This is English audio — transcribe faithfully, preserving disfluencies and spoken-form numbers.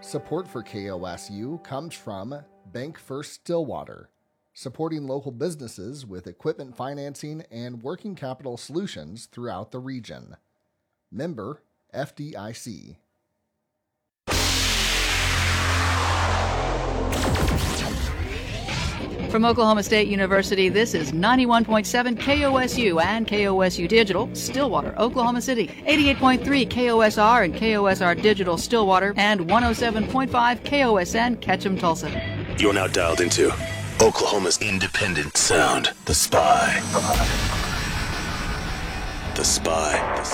Support for K O S U comes from Bank First Stillwater, supporting local businesses with equipment financing and working capital solutions throughout the region. Member F D I C. From Oklahoma State University, this is ninety-one point seven K O S U and K O S U Digital, Stillwater, Oklahoma City, eighty-eight point three K O S R and K O S R Digital, Stillwater, and one oh seven point five K O S N, Ketchum, Tulsa. You're now dialed into Oklahoma's independent sound, The Spy. The Spy.